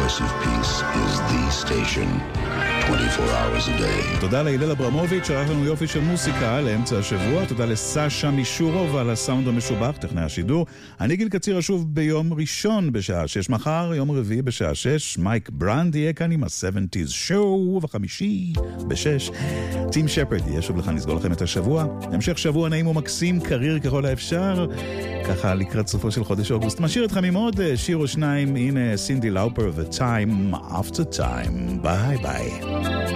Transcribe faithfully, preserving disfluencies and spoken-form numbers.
voice of peace is the station, twenty-four hours a day. תודה להילל אברמוביץ', שערך לנו יופי של מוסיקה לאמצע השבוע. תודה לסשה מישורוב על הסאונד המשובח, טכנאי השידור. אני גיל קציר, אשוב ביום ראשון בשעה שש, מחר יום רביעי בשעה שש. מייק ברנד יהיה כאן עם ה-שבעים שואו, וחמישי בשש. טים שפרד יהיה שוב לכאן לסגור לכם את השבוע. המשך שבוע נעים ומקסים, קריר ככל האפשר. ככה לקראת סופו של חודש אוגוסט. משאיר אתכם עם עוד שיר או שניים. הנה סינדי לאופר, The Time After Time. ביי ביי.